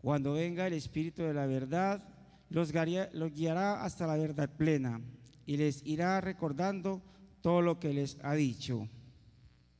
Cuando venga el Espíritu de la verdad, los guiará hasta la verdad plena y les irá recordando todo lo que les ha dicho.